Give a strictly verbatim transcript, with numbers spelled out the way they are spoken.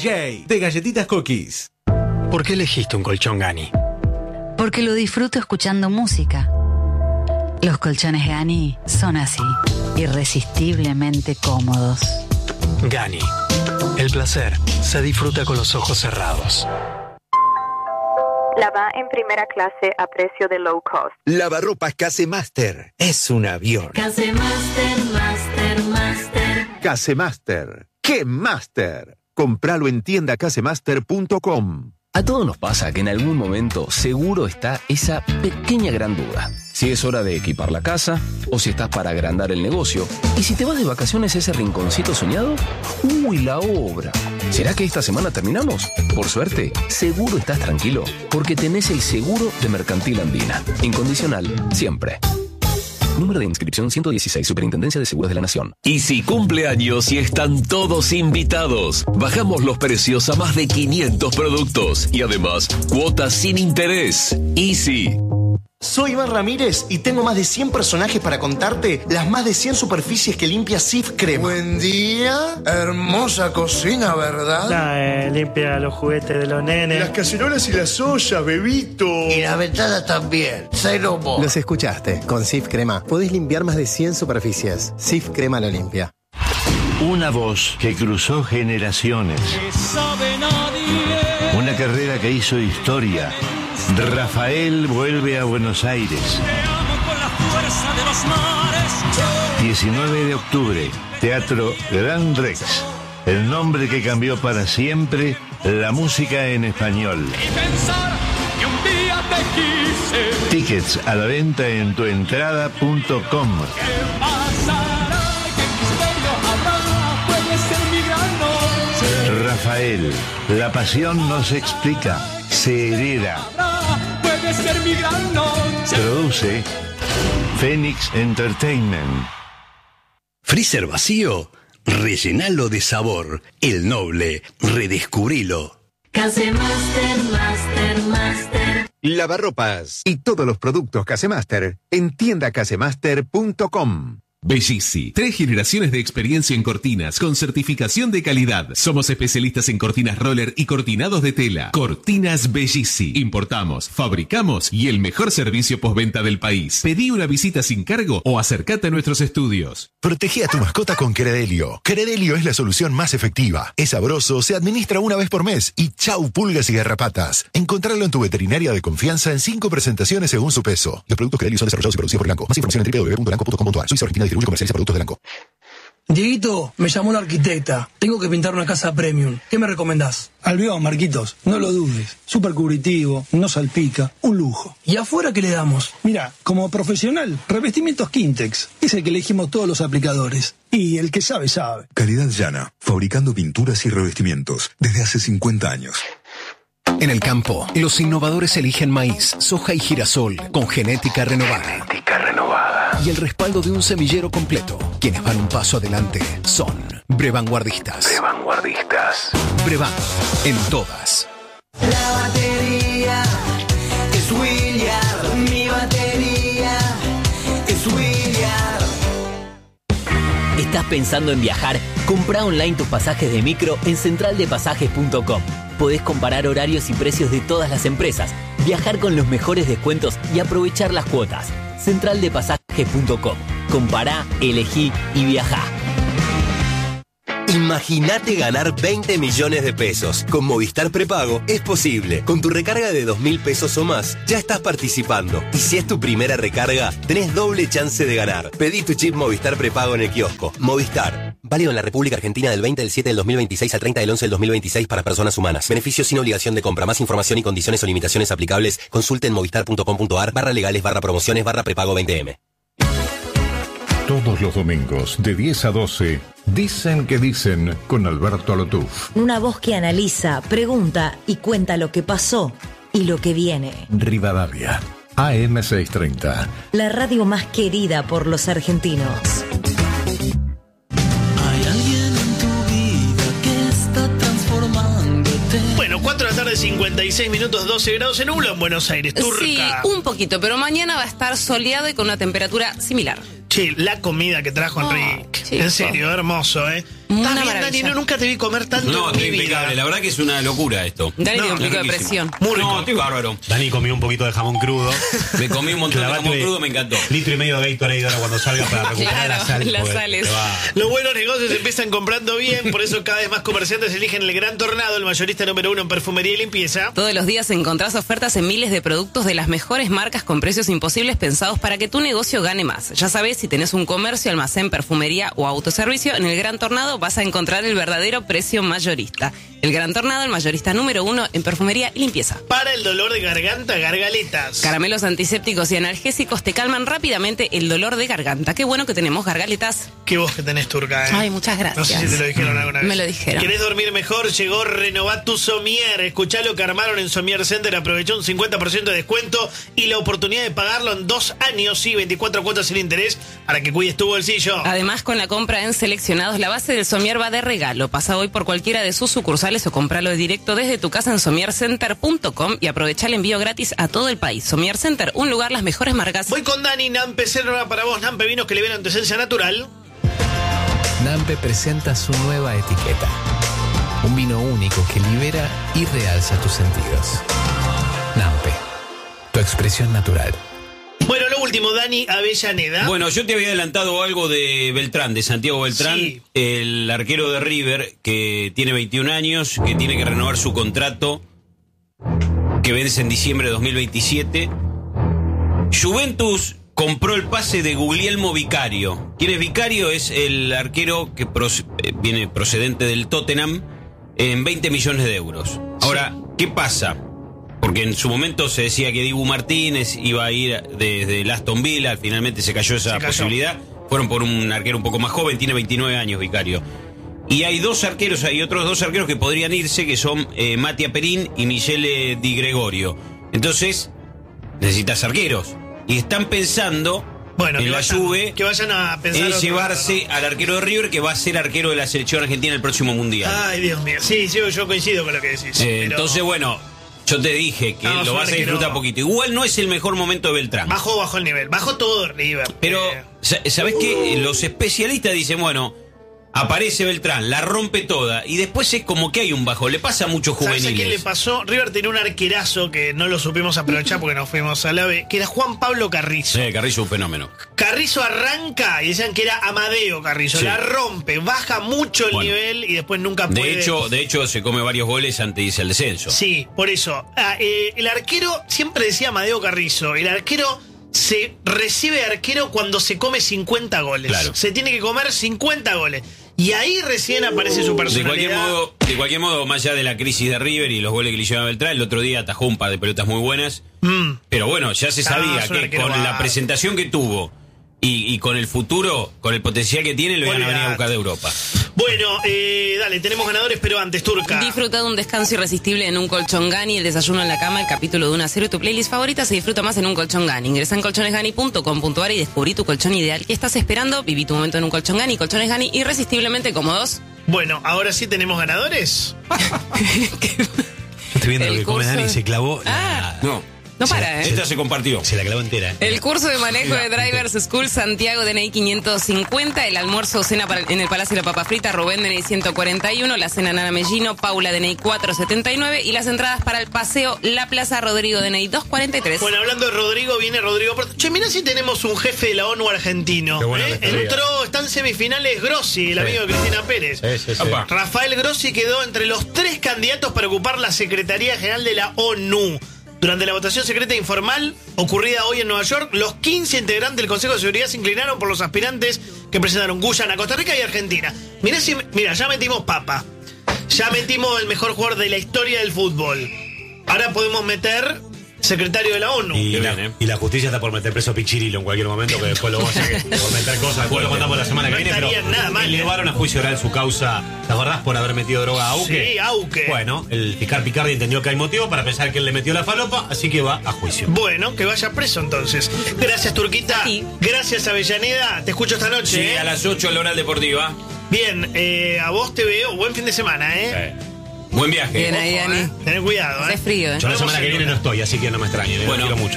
de Galletitas Cookies. ¿Por qué elegiste un colchón Gani? Porque lo disfruto escuchando música. Los colchones Gani son así, irresistiblemente cómodos. Gani. El placer se disfruta con los ojos cerrados. Lava en primera clase a precio de low cost. Lavarropas Casemaster. Es un avión. Casemaster, Master, Master. Casemaster. ¡Qué Master! Compralo en tienda casemaster punto com. A todos nos pasa que en algún momento seguro está esa pequeña gran duda. Si es hora de equipar la casa, o si estás para agrandar el negocio, y si te vas de vacaciones a ese rinconcito soñado, ¡uy, la obra! ¿Será que esta semana terminamos? Por suerte, seguro estás tranquilo, porque tenés el seguro de Mercantil Andina. Incondicional, siempre. Número de inscripción ciento dieciséis, Superintendencia de Seguros de la Nación. Easy cumpleaños y están todos invitados. Bajamos los precios a más de quinientos productos y además cuotas sin interés. Easy. Soy Iván Ramírez y tengo más de cien personajes para contarte las más de cien superficies que limpia Cif Crema. Buen día, hermosa cocina, ¿verdad? Nah, eh, limpia los juguetes de los nenes. Las cacerolas y las ollas, bebito. Y las ventanas también, cero mo. Los escuchaste, con Cif Crema podés limpiar más de cien superficies. Cif Crema lo limpia. Una voz que cruzó generaciones. Que sabe nadie. Una carrera que hizo historia. Rafael vuelve a Buenos Aires. Te amo con la fuerza de los mares. diecinueve de octubre, Teatro Gran Rex. El nombre que cambió para siempre la música en español. Y pensar que un día te quise. Tickets a la venta en tuentrada punto com. ¿Qué pasará? ¿Qué misterio habrá? Puede ser mi gran noche. Rafael, la pasión no se explica, se hereda. Puede ser mi gran noche. Produce Phoenix Entertainment. Freezer vacío, rellenalo de sabor. El Noble, redescubrilo. Casemaster, Master, Master. Lavarropas y todos los productos Casemaster en tienda casemaster punto com. Bellisi, tres generaciones de experiencia en cortinas con certificación de calidad. Somos especialistas en cortinas roller y cortinados de tela. Cortinas Bellisi. Importamos, fabricamos y el mejor servicio postventa del país. Pedí una visita sin cargo o acércate a nuestros estudios. Protege a tu mascota con Credelio. Credelio es la solución más efectiva. Es sabroso, se administra una vez por mes y chau pulgas y garrapatas. Encontrarlo en tu veterinaria de confianza en cinco presentaciones según su peso. Los productos Credelio son desarrollados y producidos por Blanco. Más información en w w w punto blanco punto com punto a r. Suiza Argentina distribuye y comercializa productos de Blanco. Dieguito, me llamó la arquitecta. Tengo que pintar una casa premium. ¿Qué me recomendás? Albión, Marquitos. No lo dudes. Súper cubritivo, no salpica. Un lujo. ¿Y afuera qué le damos? Mira, como profesional, revestimientos Quintex. Es el que elegimos todos los aplicadores. Y el que sabe, sabe. Calidad llana. Fabricando pinturas y revestimientos. Desde hace cincuenta años. En el campo, los innovadores eligen maíz, soja y girasol con genética renovada. Genética renovada. Y el respaldo de un semillero completo. Quienes van un paso adelante son Brevanguardistas. Brevanguardistas. Brevan, en todas. La batería es William. Mi batería es William. ¿Estás pensando en viajar? Comprá online tus pasajes de micro en central de pasajes punto com. Podés comparar horarios y precios de todas las empresas, viajar con los mejores descuentos y aprovechar las cuotas. central de pasajes punto com. Compará, elegí y viajá. Imagínate ganar veinte millones de pesos. Con Movistar Prepago es posible. Con tu recarga de dos mil pesos o más, ya estás participando. Y si es tu primera recarga, tenés doble chance de ganar. Pedí tu chip Movistar Prepago en el kiosco. Movistar. Válido en la República Argentina del veinte del siete del dos mil veintiséis al treinta del once del dos mil veintiséis para personas humanas. Beneficios sin obligación de compra. Más información y condiciones o limitaciones aplicables. Consulte en movistar punto com punto a r barra legales barra promociones barra prepago veinte eme. Todos los domingos, de diez a doce, Dicen que Dicen con Alberto Alotuf. Una voz que analiza, pregunta y cuenta lo que pasó y lo que viene. Rivadavia, A M seiscientos treinta. La radio más querida por los argentinos. Hay alguien en tu vida que está transformándote. Bueno, cuatro de la tarde, cincuenta y seis minutos, doce grados en nubla en Buenos Aires, turca. Sí, un poquito, pero mañana va a estar soleado y con una temperatura similar. Che, la comida que trajo oh, Enrique. Chico. En serio, hermoso, ¿eh? Una Está bien, maravilla. Dani, no, nunca te vi comer tanto No, en estoy mi vida. impecable. La verdad que es una locura esto. Dani No, tiene un pico de riquísimo. presión. Muy rico. No, estoy bárbaro. Dani comió un poquito de jamón crudo. Me comí un montón de Clavate jamón crudo, me encantó. Litro y medio de Gatorade ahora cuando salga para recuperar Claro, la sal. las porque sales. te va- Los buenos negocios empiezan comprando bien, por eso cada vez más comerciantes eligen el Gran Tornado, el mayorista número uno en perfumería y limpieza. Todos los días encontrás ofertas en miles de productos de las mejores marcas con precios imposibles pensados para que tu negocio gane más. Ya sabés, si tenés un comercio, almacén, perfumería o autoservicio, en el Gran Tornado vas a encontrar el verdadero precio mayorista. El Gran Tornado, el mayorista número uno en perfumería y limpieza. Para el dolor de garganta, gargaletas. Caramelos antisépticos y analgésicos te calman rápidamente el dolor de garganta. Qué bueno que tenemos gargaletas. Qué vos que tenés, Turca, ¿eh? Ay, muchas gracias. No sé si te lo dijeron alguna vez. Me lo dijeron. ¿Querés dormir mejor? Llegó Renová tu Somier. Escuchá lo que armaron en Somier Center. Aprovechó un cincuenta por ciento de descuento y la oportunidad de pagarlo en dos años y veinticuatro cuotas sin interés para que cuides tu bolsillo. Además, con la compra en seleccionados, la base del Somier va de regalo. Pasa hoy por cualquiera de sus sucursales o compralo directo desde tu casa en somier center punto com y aprovecha el envío gratis a todo el país. Somier Center, un lugar, las mejores marcas. Voy con Dani. Nampe Cerra para vos. Nampe, vinos que le ven tu esencia natural. Nampe presenta su nueva etiqueta. Un vino único que libera y realza tus sentidos. Nampe, tu expresión natural. Bueno, lo último, Dani Avellaneda. Bueno, yo te había adelantado algo de Beltrán, de Santiago Beltrán, Sí. el arquero de River, que tiene veintiún años, que tiene que renovar su contrato, que vence en diciembre de dos mil veintisiete. Juventus compró el pase de Guglielmo Vicario. ¿Quién es Vicario? Es el arquero que proce- eh, viene procedente del Tottenham en veinte millones de euros. Ahora, ¿qué pasa? Porque en su momento se decía que Dibu Martínez iba a ir desde el Aston Villa, finalmente se cayó esa Se cayó. posibilidad. Fueron por un arquero un poco más joven, tiene veintinueve años Vicario. Y hay dos arqueros, hay otros dos arqueros que podrían irse, que son eh, Mattia Perín y Michele Di Gregorio. Entonces, necesitas arqueros. Y están pensando Bueno, en que la vayan- Juve que vayan a pensar en otro llevarse al arquero de River, que va a ser arquero de la selección argentina el próximo Mundial. Ay, Dios mío. Sí, sí, yo coincido con lo que decís. Eh, pero Entonces, bueno, yo te dije que Vamos lo a vas a ver que disfrutar no. poquito. Igual no es el mejor momento de Beltrán. Bajó, bajó el nivel. Bajó todo River. Pero, Eh, sa- ¿sabés qué? Los especialistas dicen, bueno, aparece Beltrán, la rompe toda, y después es como que hay un bajo. Le pasa a muchos ¿Sabes a quién le juveniles. pasó? River tenía un arquerazo que no lo supimos aprovechar porque nos fuimos a la B, que era Juan Pablo Carrizo. Sí, Carrizo, un fenómeno. Carrizo arranca y decían que era Amadeo Carrizo. Sí. La rompe, baja mucho el Bueno. nivel y después nunca puede. De hecho, de hecho, se come varios goles antes de irse al descenso. Sí, por eso. Ah, eh, el arquero, siempre decía Amadeo Carrizo, el arquero se recibe arquero cuando se come cincuenta goles. Claro. Se tiene que comer cincuenta goles. Y ahí recién aparece su De personalidad. cualquier modo, de cualquier modo, más allá de la crisis de River y los goles que le llevaba Beltrán, el otro día atajó un par de pelotas muy buenas. Mm. Pero bueno, ya se Ah, sabía es un que arquero con la bárbaro. presentación que tuvo y, y con el futuro, con el potencial que tiene, lo iban a venir a buscar de Europa. Bueno, eh, dale, tenemos ganadores, pero antes, Turca. Disfruta de un descanso irresistible en un colchón Gani, el desayuno en la cama, el capítulo de una serie, tu playlist favorita se disfruta más en un colchón Gani. Ingresa en colchones gani punto com punto a r y descubrí tu colchón ideal. ¿Qué estás esperando? Viví tu momento en un colchón Gani. Colchones Gani, irresistiblemente cómodos. Bueno, ahora sí tenemos ganadores. Estoy viendo El lo que come curso Dani de- y se clavó. Ah. la- No se para, la- ¿eh? Esta se compartió. Se la clavó entera. El curso de manejo de Drivers School Santiago D N I quinientos cincuenta, el almuerzo o cena para- en el Palacio de la Papa Frita, Rubén D N I ciento cuarenta y uno, la cena Nana Mellino, Paula D N I cuatrocientos setenta y nueve y las entradas para el paseo La Plaza Rodrigo D N I doscientos cuarenta y tres. Bueno, hablando de Rodrigo, viene Rodrigo. Porto. Che, mirá si tenemos un jefe de la ONU argentino. Qué bueno ¿eh? que estaría. Entró, está en semifinales Grossi, el Sí. amigo de Cristina Pérez. Sí, sí, sí. Opa. Rafael Grossi quedó entre los tres candidatos para ocupar la Secretaría General de la ONU. Durante la votación secreta informal ocurrida hoy en Nueva York, los quince integrantes del Consejo de Seguridad se inclinaron por los aspirantes que presentaron Guyana, Costa Rica y Argentina. Mirá, si, mira, ya metimos Papa. Ya metimos el mejor jugador de la historia del fútbol. Ahora podemos meter secretario de la ONU. Y Qué la, bien, ¿eh? y la justicia está por meter preso a Pichirilo en cualquier momento, que después lo vamos a hacer por meter cosas. Después lo contamos la semana que No viene, pero estaría nada mal, elevaron a juicio oral su causa, ¿te acordás? Por haber metido droga a Auque. Sí, Auque. Bueno, el fiscal Picardi entendió que hay motivo para pensar que él le metió la falopa, así que va a juicio. Bueno, que vaya preso entonces. Gracias, Turquita. Sí. Gracias, Avellaneda. Te escucho esta noche. Sí, ¿eh? a las ocho en la Oral Deportiva. Bien, eh, a vos te veo. Buen fin de semana, ¿eh? Eh, Buen viaje. Bien ahí, Ojo, Dani. ¿eh? Tené cuidado, ¿eh? Hace frío, ¿eh? Yo la Nos semana vemos que el viene no lunes. estoy, así que no me extrañen. ¿eh? Bueno. Lo quiero mucho.